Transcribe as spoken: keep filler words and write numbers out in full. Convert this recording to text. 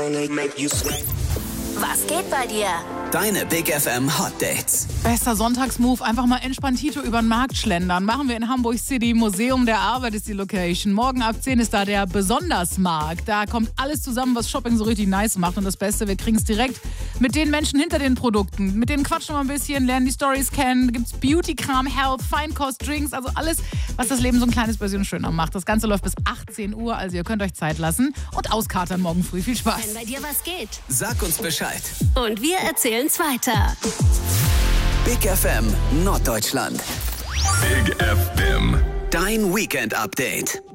Was geht bei dir? Deine Big F M Hot Dates. Bester Sonntagsmove, einfach mal entspanntito über den Markt schlendern. Machen wir in Hamburg City. Museum der Arbeit ist die Location. Morgen ab zehn ist da der Besondersmarkt. Da kommt alles zusammen, was Shopping so richtig nice macht. Und das Beste, wir kriegen es direkt mit den Menschen hinter den Produkten. Mit denen quatschen wir ein bisschen, lernen die Stories kennen. Da gibt's Beauty-Kram, Health, Feinkost, Drinks. Also alles, was das Leben so ein kleines bisschen schöner macht. Das Ganze läuft bis achtzehn Uhr, also ihr könnt euch Zeit lassen. Und auskatern morgen früh. Viel Spaß. Wenn bei dir was geht. Sag uns Bescheid. Und wir erzählen's weiter. Big F M Norddeutschland. Big F M. Dein Weekend-Update.